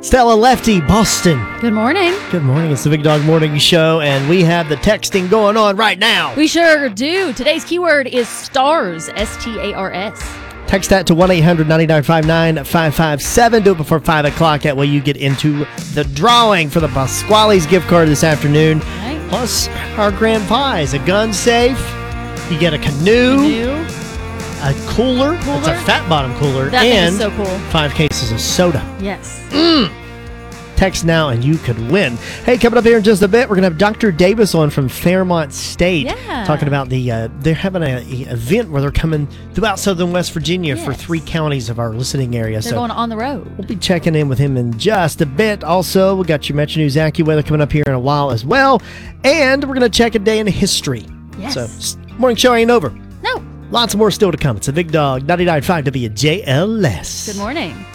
Stella Lefty, Boston. Good morning. Good morning. It's the Big Dog Morning Show, and we have the texting going on right now. We sure do. Today's keyword is stars, S-T-A-R-S. Text that to 1-800-9959-557. Do it before 5 o'clock. That way you get into the drawing for the Pasquale's gift card this afternoon. Right. Plus our grand prize, a gun safe. You get a canoe. A cooler. It's a fat bottom cooler. That thing and is so cool. 5 cases of soda. Yes. Text now and you could win. Hey, coming up here in just a bit, we're going to have Dr. Davis on from Fairmont State. Yeah. Talking about they're having an event where they're coming throughout southern West Virginia for 3 counties of our listening area. They're going on the road. We'll be checking in with him in just a bit. Also, we got your Metro News AccuWeather coming up here in a while as well. And we're going to check a day in history. Yes. So, morning show ain't over. No. Lots more still to come. It's a Big Dog 99.5 WJLS. Good morning.